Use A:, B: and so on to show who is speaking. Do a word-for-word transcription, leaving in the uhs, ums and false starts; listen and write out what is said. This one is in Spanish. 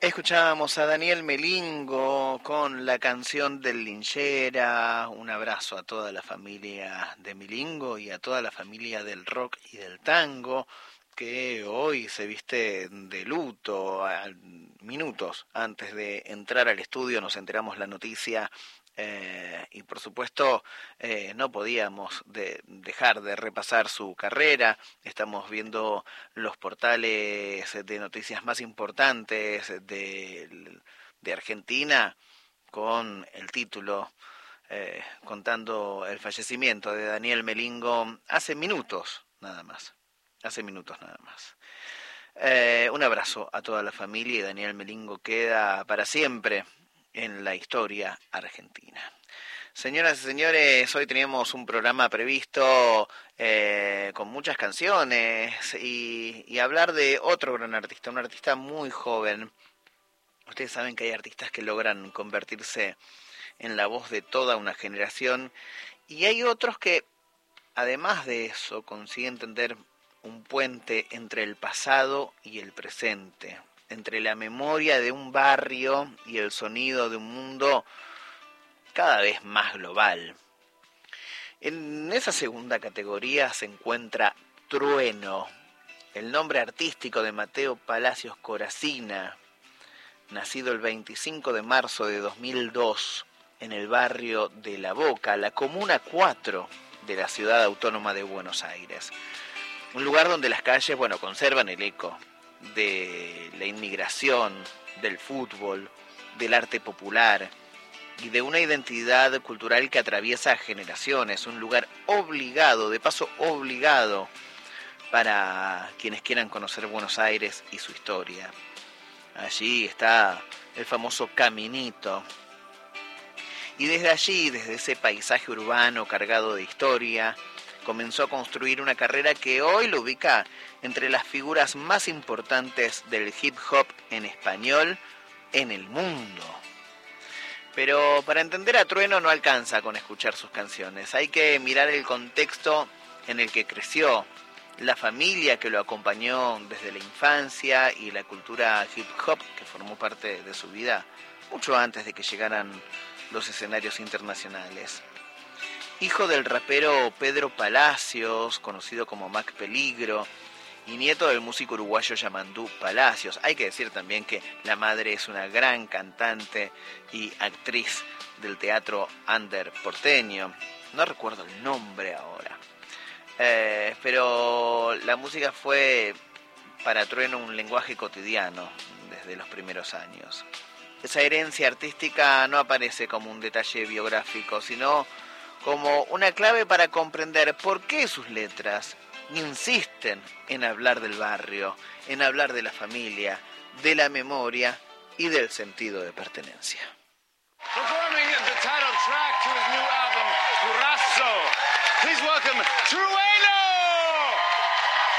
A: Escuchábamos a Daniel Melingo con la canción del Linchera. Un abrazo a toda la familia de Melingo y a toda la familia del rock y del tango, que hoy se viste de luto. A minutos antes de entrar al estudio nos enteramos la noticia. Eh, y por supuesto eh, no podíamos de, dejar de repasar su carrera. Estamos viendo los portales de noticias más importantes de, de Argentina con el título eh, contando el fallecimiento de Daniel Melingo hace minutos nada más, hace minutos nada más. Eh, un abrazo a toda la familia y Daniel Melingo queda para siempre en la historia argentina. Señoras y señores, hoy teníamos un programa previsto eh, con muchas canciones y, y hablar de otro gran artista, un artista muy joven. Ustedes saben que hay artistas que logran convertirse en la voz de toda una generación y hay otros que, además de eso, consiguen tender un puente entre el pasado y el presente, entre la memoria de un barrio y el sonido de un mundo cada vez más global. En esa segunda categoría se encuentra Trueno, el nombre artístico de Mateo Palacios Coracina, nacido el veinticinco de marzo de dos mil dos en el barrio de La Boca, la comuna cuatro de la ciudad autónoma de Buenos Aires. Un lugar donde las calles, bueno, conservan el eco de la inmigración, del fútbol, del arte popular y de una identidad cultural que atraviesa generaciones, un lugar obligado, de paso obligado, para quienes quieran conocer Buenos Aires y su historia. Allí está el famoso Caminito. Y desde allí, desde ese paisaje urbano cargado de historia, comenzó a construir una carrera que hoy lo ubica entre las figuras más importantes del hip hop en español en el mundo. Pero para entender a Trueno no alcanza con escuchar sus canciones. Hay que mirar el contexto en el que creció, la familia que lo acompañó desde la infancia y la cultura hip hop que formó parte de su vida mucho antes de que llegaran los escenarios internacionales. Hijo del rapero Pedro Palacios, conocido como Mac Peligro, y nieto del músico uruguayo Yamandú Palacios. Hay que decir también que la madre es una gran cantante y actriz del teatro under porteño. No recuerdo el nombre ahora. Eh, pero la música fue para Trueno un lenguaje cotidiano desde los primeros años. Esa herencia artística no aparece como un detalle biográfico, sino como una clave para comprender por qué sus letras insisten en hablar del barrio, en hablar de la familia, de la memoria y del sentido de pertenencia.
B: Performing the title track to his new album, Curazo. Please welcome Trueno!